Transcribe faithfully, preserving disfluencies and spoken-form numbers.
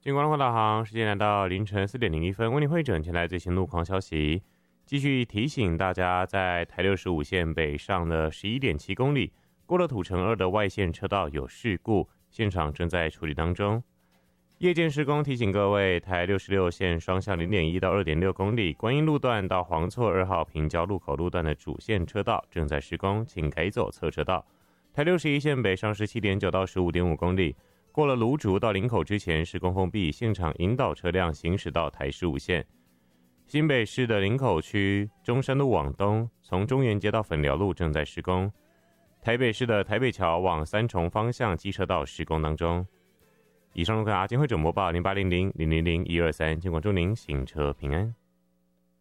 金光路导航时间来到凌晨四点零一分，为您会诊前来最新路况消息。继续提醒大家，在台六十五线北上的十一点七公里，过了土城二的外线车道有事故，现场正在处理当中。夜间施工提醒各位，台六十六线双向零点一到二点六公里，观音路段到黄厝二号平交路口路段的主线车道正在施工，请改走侧车道。台六十一线北上十七点九到十五点五公里，过了芦竹到林口之前施工封闭，现场引导车辆行驶到台十五线。新北市的林口区中山路往东，从中原街到粉寮路正在施工。台北市的台北桥往三重方向机车道施工当中。以上路况阿金会整播报零八零零零零零一二三，尽管祝您行车平安。